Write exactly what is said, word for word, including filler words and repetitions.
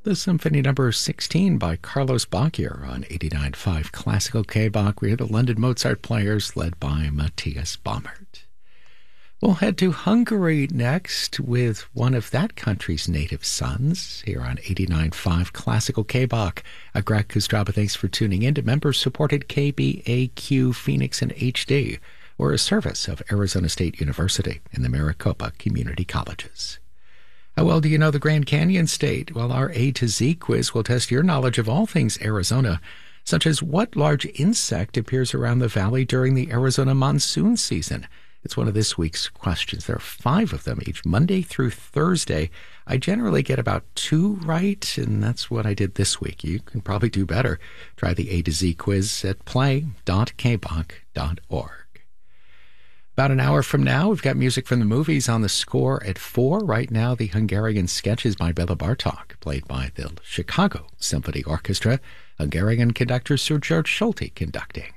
The Symphony Number sixteen by Carlos Bacchier on eighty-nine point five Classical K-Bach. We hear the London Mozart Players led by Matthias Baumert. We'll head to Hungary next with one of that country's native sons here on eighty-nine point five Classical K-Bach. A Greg Kustraba, thanks for tuning in to member-supported K B A Q Phoenix in H D, or a service of Arizona State University and the Maricopa Community Colleges. How well do you know the Grand Canyon State? Well, our A to Z quiz will test your knowledge of all things Arizona, such as what large insect appears around the valley during the Arizona monsoon season. It's one of this week's questions. There are five of them each Monday through Thursday. I generally get about two right, and that's what I did this week. You can probably do better. Try the A to Z quiz at play dot k bach dot org. About an hour from now, we've got music from the movies on the score at four. Right now, the Hungarian Sketches by Bela Bartok, played by the Chicago Symphony Orchestra. Hungarian conductor Sir George Solti conducting.